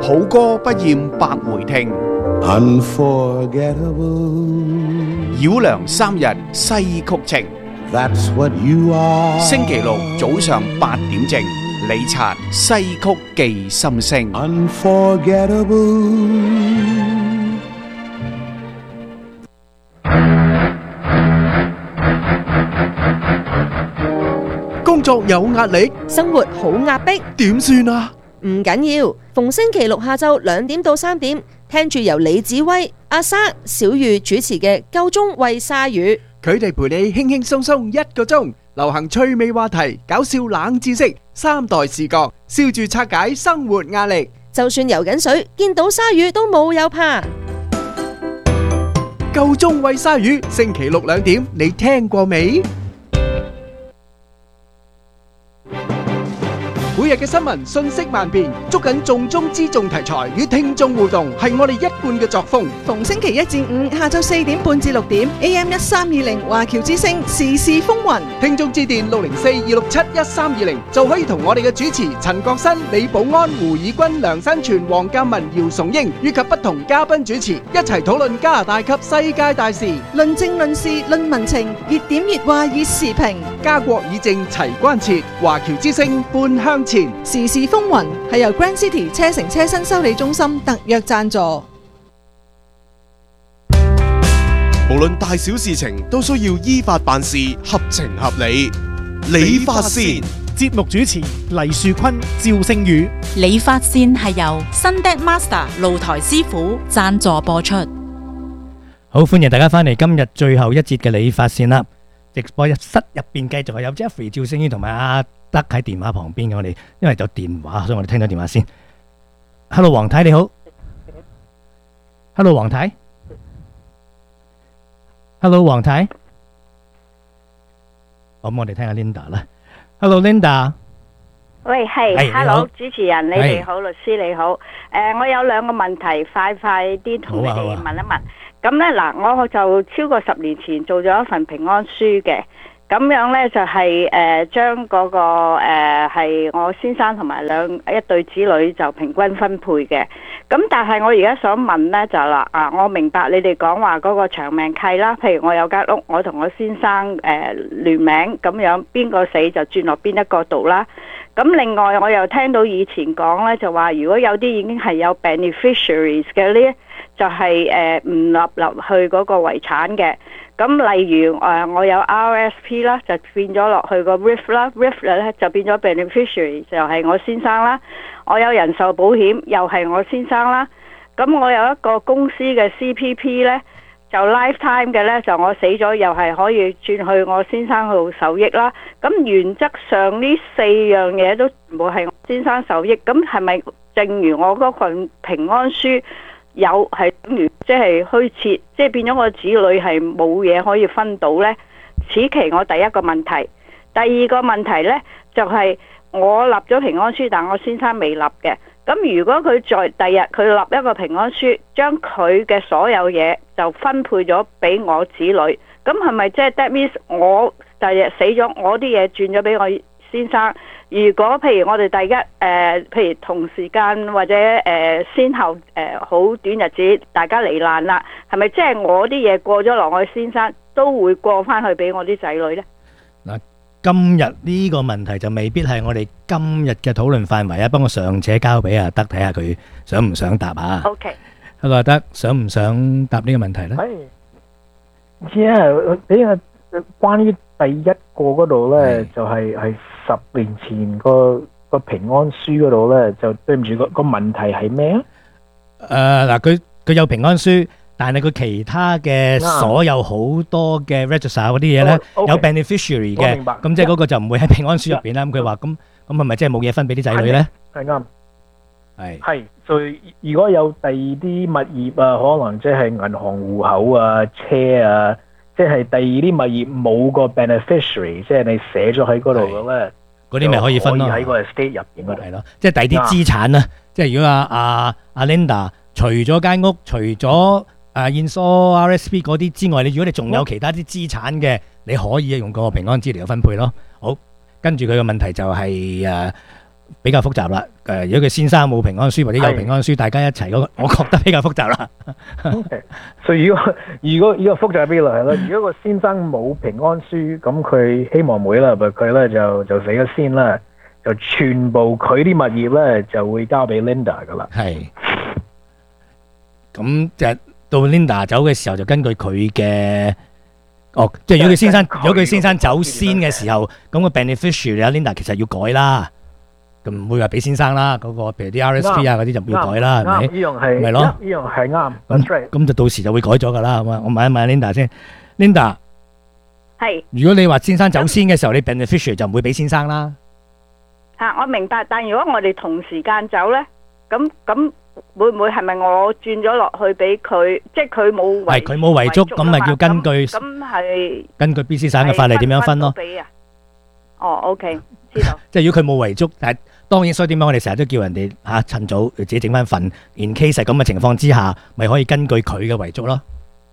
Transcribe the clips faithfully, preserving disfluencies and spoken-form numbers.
好歌不厭百回聽。 Unforgettable. 繞梁三日西曲情。 That's what you are. 星期六早上八點正，李察西曲記心聲。 Unforgettable. 工作有壓力， 生活好壓迫， 點算啊？ 唔緊要，逢星期六下晝兩點到三點，聽住由李子威、阿沙、小玉主持嘅《夠鐘喂鯊魚》， 佢哋陪你輕輕鬆鬆一個鐘，流行趣味話題、搞笑冷知識、三代視覺，笑住拆解生活壓力。 就算游緊水，見到鯊魚都冇有怕。 夠鐘喂鯊魚，星期六兩點，你聽過未？每日嘅新聞瞬息萬變，捉緊重中之重題材與聽眾互動，係我哋一貫嘅作風。 逢星期一至五下晝四點半至六點 ，A M 一三二零華僑之聲時事風雲。 聽眾致電六零四二六七一三二零就可以同我哋嘅主持陳國新、李寶安、胡以軍、梁新全、黃鑑文、姚崇英以及不同嘉賓主持一齊討論加拿大及世界大事， 論政論事論民情，熱點熱話熱時評， 家國以正齊關切，華僑之聲半向前。 時事風雲係由 Grand City 車城車身修理中心特約贊助。 無論大小事情都需要依法辦事，合情合理。理髮線節目主持黎樹坤、趙星宇。 理髮線係由 Sundeck Master 露台師傅贊助播出。 好，歡迎大家翻嚟今日最後一節嘅理髮線啦！直播室入邊繼續係有 Jeffrey、趙星宇同埋阿德喺電話旁邊嘅，我哋因為有電話，所以我哋聽到電話先。Hello， 黃太你好。Hello， 黃太。Hello， 黃太。好，咁我哋聽下 Linda 啦。Hello，Linda。 喂，係，Hello，主持人，你哋好，律師你好。誒，我有兩個問題，快快啲同你哋問一問。咁咧嗱，我就超過十年前做咗一份平安書嘅。咁樣呢就係誒將嗰個誒係我先生同埋兩一對子女就平均分配嘅。咁但係我而家想問呢就啦啊，我明白你哋講話嗰個長命契啦，譬如我有間屋，我同我先生誒聯名咁樣，邊個死就轉落邊一個度啦。咁另外我又聽到以前講呢就話，如果有啲已經係有 beneficiaries 嘅呢，就係誒唔納入去嗰個遺產嘅。咁例如誒我有 R S P 啦，就變咗落去個 R I F 啦 ，R I F 咧就變咗 beneficiary 就係我先生啦。我有人壽保險又係我先生啦。咁我有一個公司嘅 C P P 咧，就 lifetime 嘅咧，就我死咗又係可以轉去我先生度受益啦。咁原則上呢四樣嘢都全部係我先生受益。咁係咪正如我嗰份平安書有係等於即係虛設，即係變咗我子女係冇嘢可以分到呢？此其我第一個問題。第二個問題呢，就係、是、我立咗平安書，但我先生未立嘅。咁如果佢在第日佢立一個平安書，將佢嘅所有嘢就分配咗俾我子女，咁係咪即係 that means 我第日死咗，我啲嘢轉咗俾我先生？如果譬如我哋第一誒、呃，譬如同時間或者誒、呃、先後誒好、呃、短日子，大家離難啦，係咪即係我啲嘢過咗落我先生，都會過翻去俾我啲仔女呢？ 嗱，今日呢個問題就未必係我哋今日嘅討論範圍啊，不過尚且交俾阿德睇下佢想唔想答啊。 OK， 阿德想唔想答呢個問題呢？ 係，只係比較關於第一個嗰度呢，就係係。十年前個個平安書嗰度咧，就對唔住個個問題係咩啊？ 誒嗱，佢佢有平安書，但係佢其他嘅所有好多嘅 register 嗰啲嘢咧，有 beneficiary 嘅，咁即係嗰個就唔會喺平安書入邊啦。咁佢話咁咁係咪即係冇嘢分俾啲仔女咧？ 係啱， 係係。所以如果有第二啲物業啊，可能即係銀行戶口啊、車啊。即係第二啲物業冇個 beneficiary， 即係你寫咗喺嗰度嘅咧， 嗰啲咪可以分咯。 喺個 estate 入邊嗰度係咯， 即係第二啲資產啦。即係如果阿阿阿 Linda 除咗間屋，除咗誒現所 R S P 嗰啲之外，你如果你仲有其他啲資產嘅，你可以用個平安紙嚟去分配咯。好，跟住佢嘅問題就係誒比較複雜啦。誒，如果佢先生冇平安書或者有平安書，大家一齊嗰個，我覺得比較複雜啦。 所以如果如果呢個複雜邊度係啦，如果個先生冇平安書，咁佢希望妹啦，佢咧就就死咗先啦，就全部佢啲物業咧就會交俾 Linda 噶啦。 係。咁就到 Linda 走嘅時候，就根據佢嘅。哦，即係如果佢先生，如果佢先生走先嘅時候，咁個 beneficiary 啊 Linda 其實要改啦，咁唔會話俾先生啦，嗰個譬如啲 R S P 啊嗰啲就要改啦，係咪？ 呢樣係， 咪咯？ 呢樣係啱。 咁咁就到時就會改咗噶啦，係嘛？我問一問 Linda 先 ，Linda 係。如果你話先生走先嘅時候，你 beneficiary 就唔會俾先生啦。 嚇，我明白，但如果我哋同時間走咧，咁咁。會唔會係咪我轉咗落去俾佢？即係佢冇遺， 係佢冇遺囑，咁咪要根據咁係根據 B C 省嘅法例點樣分咯？ 哦 ，OK，知道。 即係如果佢冇遺囑，但係當然，所以點解我哋成日都叫人哋嚇趁早自己整翻份 ，in case 咁嘅情況之下，咪可以根據佢嘅遺囑咯。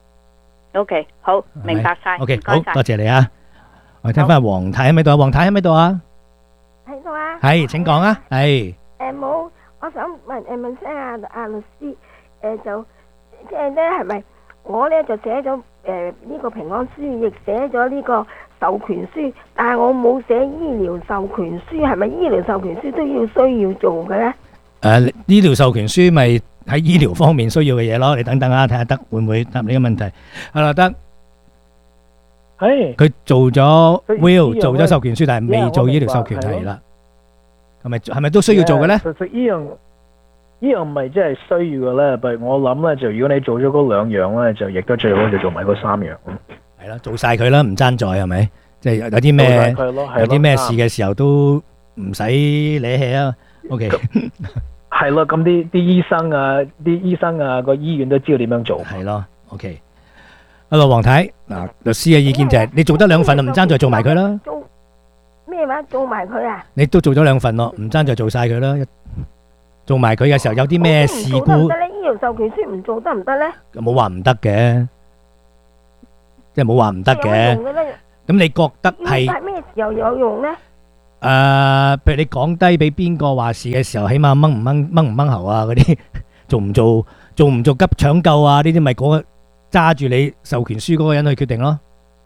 OK，好，明白晒。 OK，好多謝你啊！我哋聽翻黃太喺咪度啊？黃太喺咪度啊？ 喺度啊。 係，請講啊。係。 誒冇。我想問誒問聲阿阿律師誒就即係咧係咪我咧就寫咗誒呢個平安書，亦寫咗呢個授權書，但係我冇寫醫療授權書，係咪醫療授權書都要需要做嘅咧？ 誒醫療授權書咪喺醫療方面需要嘅嘢咯，你等等啊，睇下得會唔會答你嘅問題。係啦，得。 係。 佢做咗 will 做咗授權書，但係未做醫療授權係啦。係咪係咪都需要做嘅咧？ 其實呢樣呢樣唔係真係需要嘅咧，但係我諗咧就如果你做咗嗰兩樣咧，就亦都最好就做埋嗰三樣。 係啦，做晒佢啦，唔爭在係咪？即係有啲咩有啲咩事嘅時候都唔使理氣啊。OK， 係咯，咁啲啲醫生啊，啲醫生啊，個醫院都知道點樣做。 係咯 ，OK。Hello，黃太，嗱，律師嘅意見就係你做得兩份啦，唔爭在做埋佢啦。 咩話做埋佢啊？ 你都做咗兩份咯，唔爭就做晒佢啦。做埋佢嘅時候有啲咩事故？ 唔得咧，醫療授權書唔做得唔得咧？ 冇話唔得嘅，即係冇話唔得嘅。咁你覺得係咩時候有用咧？ 誒，譬如你講低俾邊個話事嘅時候，起碼掹唔掹掹唔掹喉啊嗰啲，做唔做做唔做急搶救啊？呢啲咪嗰個揸住你授權書嗰個人去決定咯。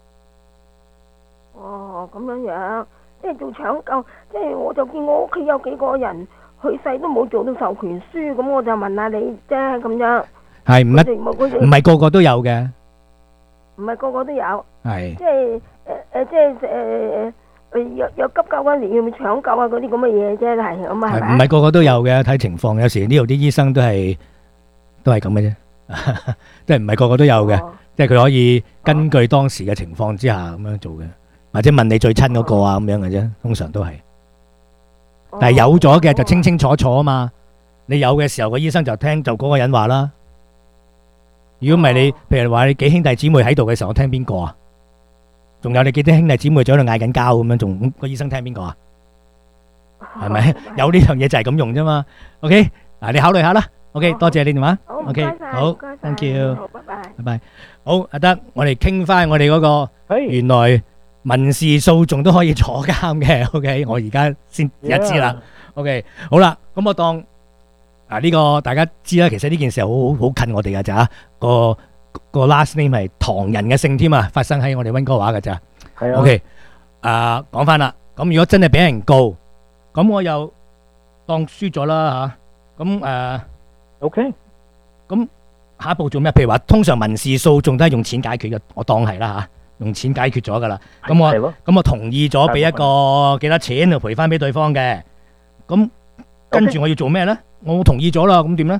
哦，咁樣樣。即係做搶救，即係我就見我屋企有幾個人去世都冇做到授權書，咁我就問下你啫，咁樣。 係唔一唔係個個都有嘅。 唔係個個都有。 係。 即係誒誒，即係誒誒，有有急救嗰陣要唔要搶救啊？嗰啲咁嘅嘢啫，係咁啊，係咪？ 唔係個個都有嘅，睇情況。有時呢度啲醫生都係都係咁嘅啫，即係唔係個個都有嘅，即係佢可以根據當時嘅情況之下咁樣做嘅。或者問你最親嗰個啊咁樣嘅啫，通常都係。但係有咗嘅就清清楚楚啊嘛。你有嘅時候個醫生就聽就嗰個人話啦。如果唔係你，譬如話你幾兄弟姊妹喺度嘅時候，我聽邊個啊？仲有你幾啲兄弟姊妹仲喺度嗌緊交咁樣，仲個醫生聽邊個啊？係咪？有呢樣嘢就係咁用啫嘛。OK，嗱你考慮下啦。OK，多謝你電話。OK，好 ，Thank you，拜拜，拜拜。好，阿德，我哋傾翻我哋嗰個原來。民事訴訟都可以坐監嘅 ，OK，我而家先而家知啦 ，OK，好啦，咁我當啊呢個大家知啦，其實呢件事好好好近我哋噶咋，個個 last name 係唐人嘅姓添啊，發生喺我哋溫哥華噶咋，OK，啊講翻啦，咁如果真係俾人告，咁我又當輸咗啦吓，咁誒 ，OK， 咁下一步做咩？譬如話通常民事訴訟都係用錢解決嘅，我當係啦吓。用錢解決咗噶啦，咁我咁我同意咗俾一個幾多錢就賠翻俾對方嘅，咁跟住我要做咩咧？我同意咗啦，咁點咧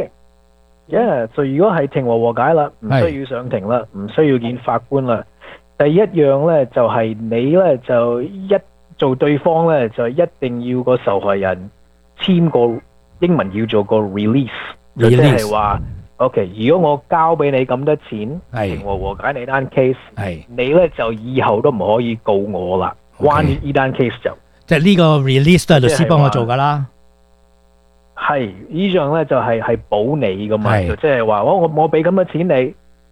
？OK，yeah，就如果係庭和和解啦，唔需要上庭啦，唔需要見法官啦。第一樣咧就係你咧就一做對方咧就一定要個受害人簽個英文叫做個 release， 就即係話。OK，如果我交俾你咁多錢，庭和和解你單 case， 你咧就以後都唔可以告我啦。關於呢單 case 就即係呢個 release 都係律師幫我做噶啦。 係呢樣咧就係係保你噶嘛，就即係話我我我俾咁多錢你，即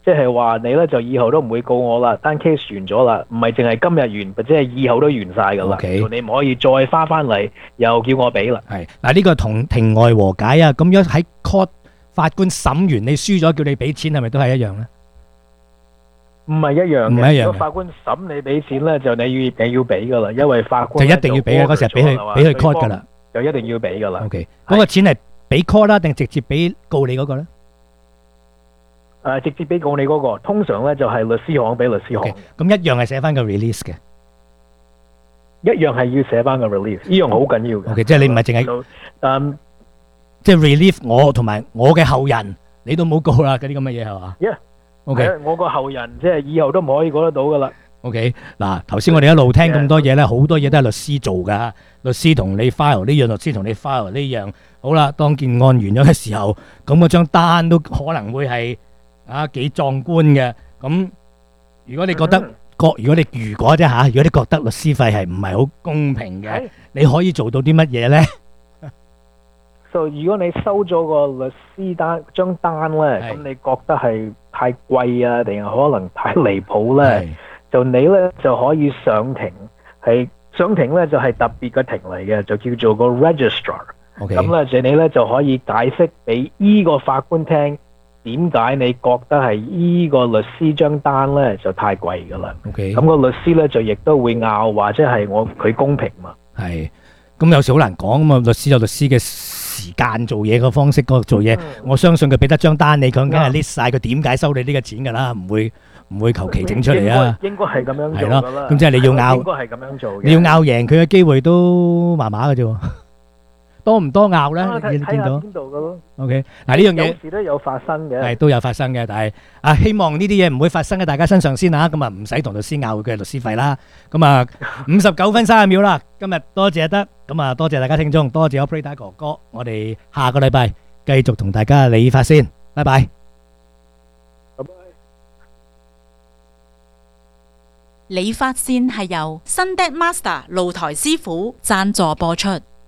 即係話你咧就以後都唔會告我啦，單 case 完咗啦，唔係淨係今日完，或者係以後都完晒噶啦。 OK 你唔可以再翻翻嚟又叫我俾啦。 係嗱，呢個同庭外和解啊，咁樣喺 court 法官審完你輸咗，叫你俾錢係咪都係一樣咧？ 唔係一樣嘅， 唔係一樣嘅如果法官審你俾錢咧，就你要你要俾噶啦，因為法官就一定要俾嘅，嗰時係俾佢俾佢 court 噶啦， 就一定要俾噶啦。 OK，嗰個錢係俾 court 啦，定直接俾告你嗰個咧？ 誒，直接俾告你嗰個，通常咧就係律師行俾律師行， 咁一樣係寫翻個 release 嘅， 一樣係要寫翻個 release，呢樣好緊要嘅。 OK，即係你唔係淨係誒， 即係 relieve 我同埋我嘅後人，你都冇告啦，嗰啲咁嘅嘢係嘛？ Yeah。 OK， 我個後人即係以後都唔可以講得到噶啦。 OK，嗱，頭先我哋一路聽咁多嘢咧，好多嘢都係律師做噶，律師同你 file 呢樣，律師同你 file 呢樣。好啦，當件案完咗嘅時候，咁嗰張單都可能會係啊幾壯觀嘅。咁如果你覺得覺，如果你如果啫吓，如果你覺得律師費係唔係好公平嘅，你可以做到啲乜嘢咧？ 就如果你收咗個律師單張單咧，咁你覺得係太貴啊，定係可能太離譜咧？就你咧就可以上庭，係上庭咧就係特別嘅庭嚟嘅，就叫做個 registrar。咁咧就你咧就可以解釋俾依個法官聽，點解你覺得係依個律師張單咧就太貴噶啦？咁個律師咧就亦都會拗話，即係我佢公平嘛。 係，咁有時好難講啊嘛，律師有律師嘅時間做嘢個方式，嗰個做嘢，我相信佢俾得張單你，佢梗係 list 晒佢點解收你呢個錢噶啦，唔會唔會求其整出嚟啊。 應該係咁樣做噶啦。 咁即係你要拗， 應該係咁樣做嘅。 你要拗贏佢嘅機會都麻麻嘅啫。多唔多拗咧？你見到邊度嘅咯 ？OK，嗱呢樣嘢有時都有發生嘅， 係都有發生嘅，但係啊，希望呢啲嘢唔會發生喺大家身上先啊！咁啊，唔使同律師拗佢嘅律師費啦。咁啊，五十九分三十秒啦，今日多謝得，咁啊多謝大家聽眾，多謝我 Operator 哥哥，我哋下個禮拜繼續同大家理髮先，拜拜。 拜拜。 理髮線係由新 Dad Master 露台師傅贊助播出。